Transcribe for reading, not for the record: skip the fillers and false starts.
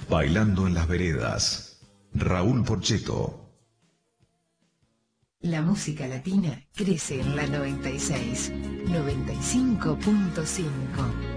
Bailando en las veredas. Raúl Porchetto. La música latina crece en la 96, 95.5.